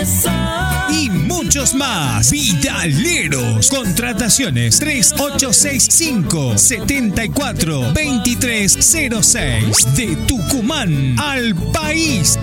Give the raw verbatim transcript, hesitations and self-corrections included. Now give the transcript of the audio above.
y muchos más. Vitaleros. Contrataciones tres ocho seis cinco, siete cuatro, dos tres cero seis. De Tucumán al país.